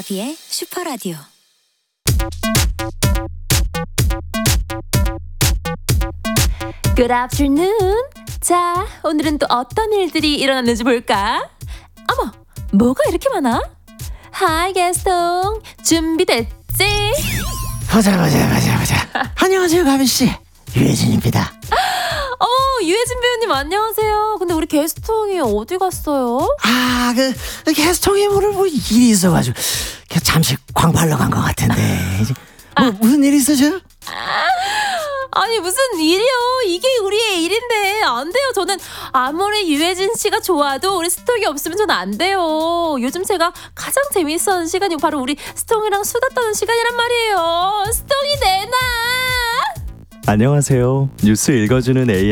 이은지의 슈퍼라디오. Good afternoon. 자, 오늘은 또 어떤 일들이 일어났는지 볼까? 어머, 뭐가 이렇게 많아? Hi, 게스통. 준비됐지? 보자. 안녕하세요, 가빈씨. 유혜진입니다. 유혜진 배우님 안녕하세요. 근데 우리 게스통이 어디 갔어요? 게스통이 오늘 뭐 일이 있어가지고 잠시 광팔러 간 것 같은데. 무슨 일 있으셔? 아니 무슨 일이요? 이게 우리의 일인데 안 돼요. 저는 아무리 유혜진 씨가 좋아도 우리 스톡이 없으면 저는 안 돼요. 요즘 제가 가장 재미있어하는 시간이 바로 우리 스톡이랑 수다 떠는 시간이란 말이에요. 스톡이 내놔. 안녕하세요. 뉴스 읽어주는 AI